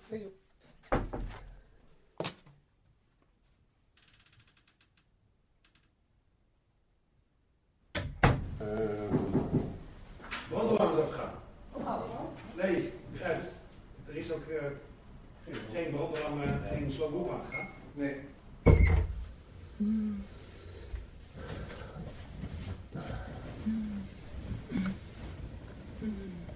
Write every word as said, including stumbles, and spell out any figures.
Brandalarm is afgegaan. Nee, begrijp het. Er is ook uh, geen brandalarm, uh, geen slowboom aangegaan. Nee. Mm.